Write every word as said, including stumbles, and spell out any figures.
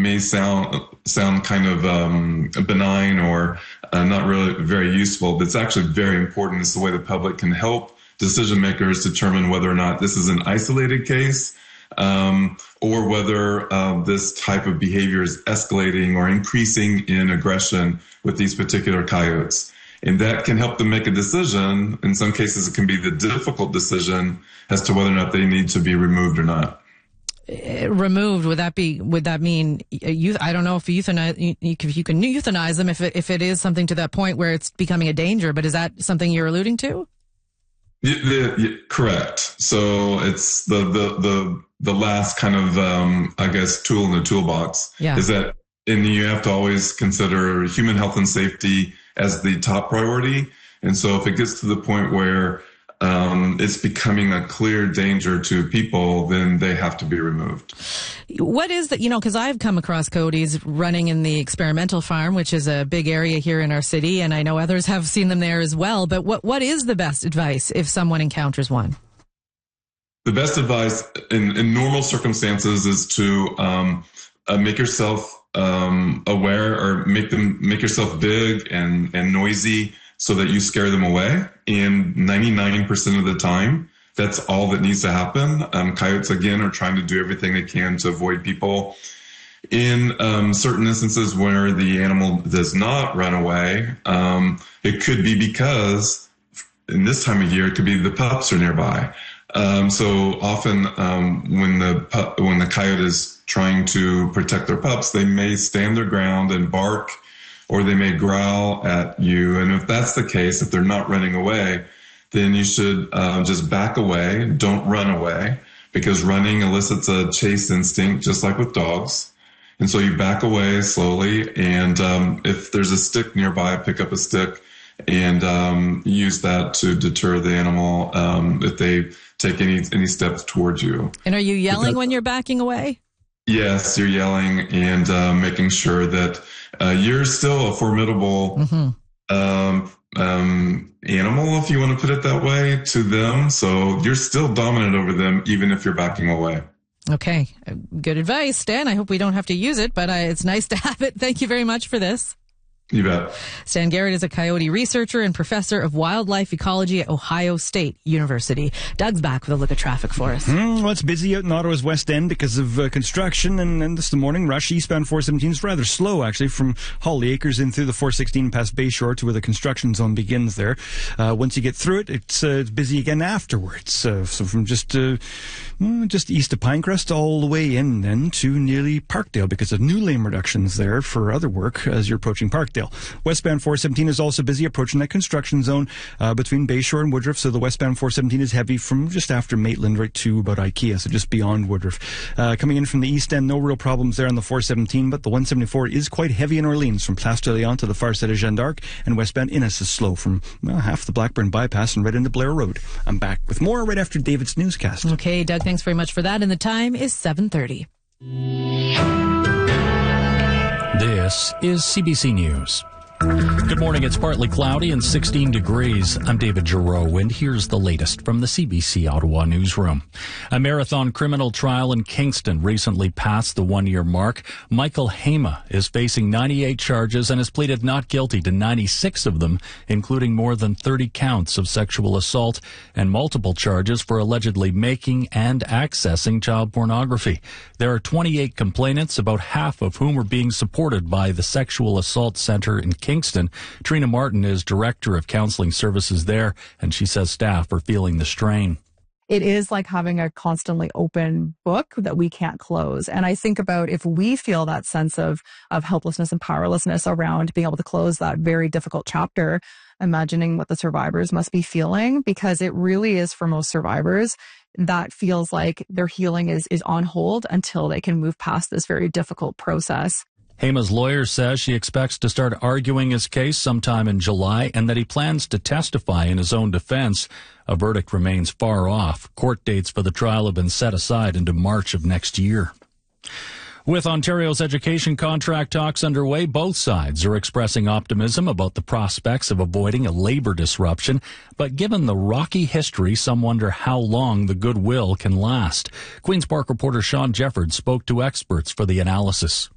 may sound sound kind of um, benign or uh, not really very useful, but it's actually very important. It's the way the public can help decision makers determine whether or not this is an isolated case, um, or whether uh, this type of behavior is escalating or increasing in aggression with these particular coyotes. And that can help them make a decision. In some cases, it can be the difficult decision as to whether or not they need to be removed or not. Removed, would that be? Would that mean youth? I don't know if euthanize, if you can euthanize them, if it, if it is something to that point where it's becoming a danger. But is that something you're alluding to? Yeah, the, yeah, correct. So it's the the the the last kind of um, I guess tool in the toolbox. Yeah. Is that, and you have to always consider human health and safety as the top priority. And so if it gets to the point where um, it's becoming a clear danger to people, then they have to be removed. What is that? You know, because I've come across coyotes running in the experimental farm, which is a big area here in our city, and I know others have seen them there as well. But what what is the best advice if someone encounters one? The best advice in, in normal circumstances is to um, uh, make yourself um, aware, or make them make yourself big and, and noisy so that you scare them away. And ninety-nine percent of the time, that's all that needs to happen. Um, coyotes, again, are trying to do everything they can to avoid people. In um, certain instances where the animal does not run away, um, it could be because in this time of year, it could be the pups are nearby. Um, so often um, when the pu- when the coyote is trying to protect their pups, they may stand their ground and bark, or they may growl at you. And if that's the case, if they're not running away, then you should uh, just back away. Don't run away, because running elicits a chase instinct, just like with dogs. And so you back away slowly. And um, if there's a stick nearby, pick up a stick and um, use that to deter the animal um, if they take any any steps towards you. And are you yelling when you're backing away? Yes, you're yelling and uh, making sure that uh, you're still a formidable mm-hmm. um, um, animal, if you want to put it that way, to them. So you're still dominant over them, even if you're backing away. Okay. Good advice, Stan. I hope we don't have to use it, but uh, it's nice to have it. Thank you very much for this. You bet. Stan Garrett is a coyote researcher and professor of wildlife ecology at Ohio State University. Doug's back with a look at traffic for us. Mm, well, it's busy out in Ottawa's West End because of uh, construction, and, and this the morning rush eastbound four seventeen is rather slow, actually, from Holly Acres in through the four sixteen past Bayshore to where the construction zone begins there. Uh, once you get through it, it's, uh, it's busy again afterwards. Uh, so from just uh, just east of Pinecrest all the way in then to nearly Parkdale because of new lane reductions there for other work as you're approaching Parkdale. Westbound four seventeen is also busy approaching that construction zone uh, between Bayshore and Woodruff. So the westbound four seventeen is heavy from just after Maitland right to about IKEA, so just beyond Woodruff. Uh, coming in from the east end, no real problems there on the four seventeen, but the one seventy-four is quite heavy in Orleans from Place de Leon to the far side of Jeanne d'Arc, and westbound Innis is slow from well, half the Blackburn bypass and right into Blair Road. I'm back with more right after David's newscast. Okay, Doug, thanks very much for that. And the time is seven thirty. This is C B C News. Good morning. It's partly cloudy and sixteen degrees. I'm David Giroux, and here's the latest from the C B C Ottawa newsroom. A marathon criminal trial in Kingston recently passed the one-year mark. Michael Hema is facing ninety-eight charges and has pleaded not guilty to ninety-six of them, including more than thirty counts of sexual assault and multiple charges for allegedly making and accessing child pornography. There are twenty-eight complainants, about half of whom are being supported by the Sexual Assault Center in Kingston. Trina Martin is director of counseling services there, and she says staff are feeling the strain. It is like having a constantly open book that we can't close. And I think about if we feel that sense of, of helplessness and powerlessness around being able to close that very difficult chapter, imagining what the survivors must be feeling, because it really is for most survivors that feels like their healing is, is on hold until they can move past this very difficult process. Hema's lawyer says she expects to start arguing his case sometime in July and that he plans to testify in his own defense. A verdict remains far off. Court dates for the trial have been set aside into March of next year. With Ontario's education contract talks underway, both sides are expressing optimism about the prospects of avoiding a labor disruption. But given the rocky history, some wonder how long the goodwill can last. Queen's Park reporter Sean Jeffords spoke to experts for the analysis.